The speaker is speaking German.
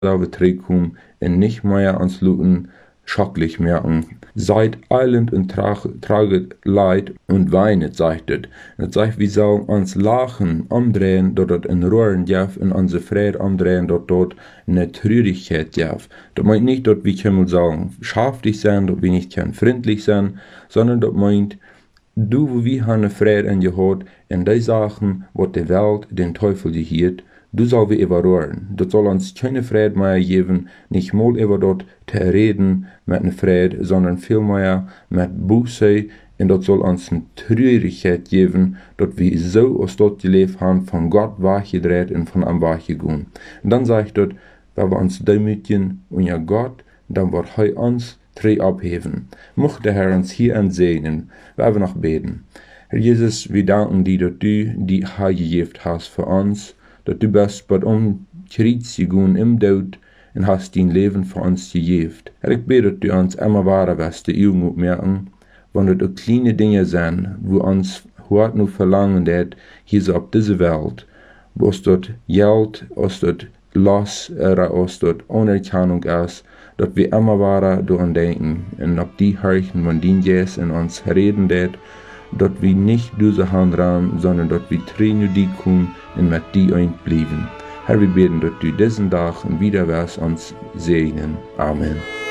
Trägkum en nicht mehr ans Luten schrecklich merken. Seid eilend und traget Leid und weinet, sagt es. Es sagt, wir sollen uns lachen, umdrehen, dort es in Rohren darf, und unsere Freude umdrehen, dort eine Traurigkeit darf. Das meint nicht, dass wir können sagen, schaftig sein, dass wir nicht können freundlich sein, sondern das meint, du, wo wir haben eine Freude in dir hat, in die Sachen, was die Welt, den Teufel dir hielt, du soll wir überrühren. Das soll uns keine Freude mehr geben, nicht mal über dort zu reden mit einer Freude, sondern vielmehr mit Buße, und das soll uns eine Traurigkeit geben, dass wir so aus dort gelebt haben, von Gott weggedreht und von ihm weggegangen. Und dann sagt dort, wenn wir uns demütigen und ja Gott, dann wird er uns drei abheben. Mocht der Herr uns hier segnen, werden wir noch beten. Herr Jesus, wir danken dir, dass du die Heil gegeben hast für uns, dass du bist bei uns Kreuz gegangen im Tod und hast dein Leben für uns gegeben. Herr, ich bete, dass du uns immer wahrer wirst, die Augen merken, wenn das kleine Dinge sind, wo uns heute noch verlangen, dass hier so auf dieser Welt, wo es dort Geld, aus dort Loss, aus dort Anerkennung ist, dass wir immer wahrer daran denken und auf die Herrchen, wenn die Jesus in uns reden, dass wir nicht diese Hand ran, sondern dass wir trainieren die kommen und mit die einbleiben. Herr, wir beten, dass du diesen Tag und wieder was uns segnen. Amen.